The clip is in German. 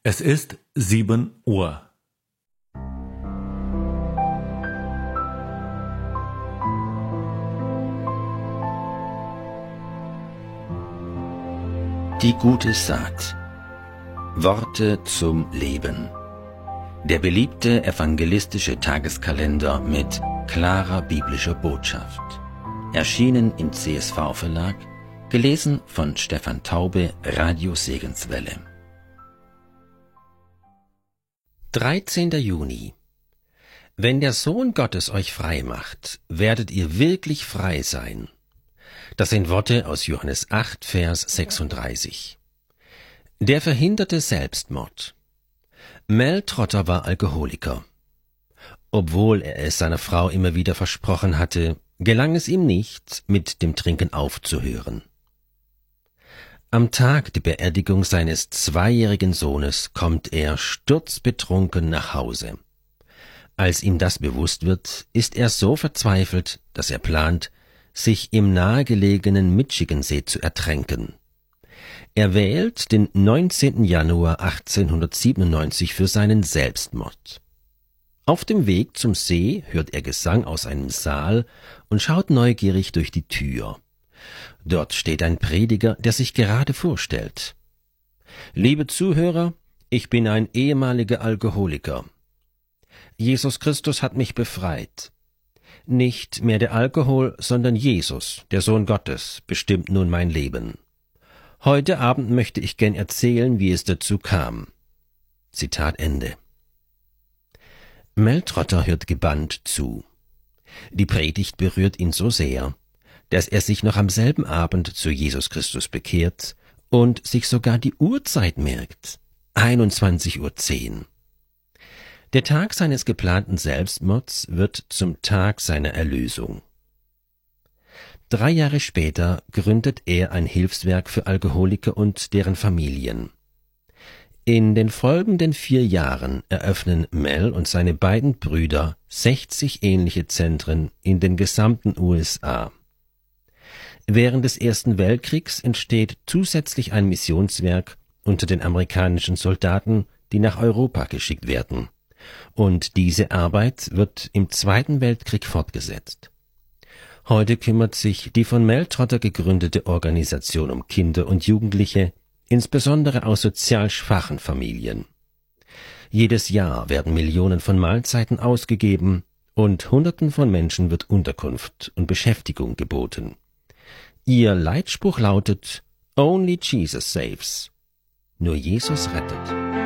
Es ist 7 Uhr. Die gute Saat. Worte zum Leben. Der beliebte evangelistische Tageskalender mit klarer biblischer Botschaft. Erschienen im CSV-Verlag, gelesen von Stefan Taube, Radio Segenswelle. 13. Juni. Wenn der Sohn Gottes euch frei macht, werdet ihr wirklich frei sein. Das sind Worte aus Johannes 8, Vers 36. Der verhinderte Selbstmord. Mel Trotter war Alkoholiker. Obwohl er es seiner Frau immer wieder versprochen hatte, gelang es ihm nicht, mit dem Trinken aufzuhören. Am Tag der Beerdigung seines 2-jährigen Sohnes kommt er sturzbetrunken nach Hause. Als ihm das bewusst wird, ist er so verzweifelt, dass er plant, sich im nahegelegenen Michigansee zu ertränken. Er wählt den 19. Januar 1897 für seinen Selbstmord. Auf dem Weg zum See hört er Gesang aus einem Saal und schaut neugierig durch die Tür. Dort steht ein Prediger, der sich gerade vorstellt. Liebe Zuhörer, ich bin ein ehemaliger Alkoholiker. Jesus Christus hat mich befreit. Nicht mehr der Alkohol, sondern Jesus, der Sohn Gottes, bestimmt nun mein Leben. Heute Abend möchte ich gern erzählen, wie es dazu kam. Zitat Ende. Mel Trotter hört gebannt zu. Die Predigt berührt ihn so sehr, dass er sich noch am selben Abend zu Jesus Christus bekehrt und sich sogar die Uhrzeit merkt. 21:10 Uhr. Der Tag seines geplanten Selbstmords wird zum Tag seiner Erlösung. 3 Jahre später gründet er ein Hilfswerk für Alkoholiker und deren Familien. In den folgenden 4 Jahren eröffnen Mel und seine beiden Brüder 60 ähnliche Zentren in den gesamten USA. Während des Ersten Weltkriegs entsteht zusätzlich ein Missionswerk unter den amerikanischen Soldaten, die nach Europa geschickt werden. Und diese Arbeit wird im Zweiten Weltkrieg fortgesetzt. Heute kümmert sich die von Mel Trotter gegründete Organisation um Kinder und Jugendliche, insbesondere aus sozial schwachen Familien. Jedes Jahr werden Millionen von Mahlzeiten ausgegeben und Hunderten von Menschen wird Unterkunft und Beschäftigung geboten. Ihr Leitspruch lautet: Only Jesus saves. Nur Jesus rettet.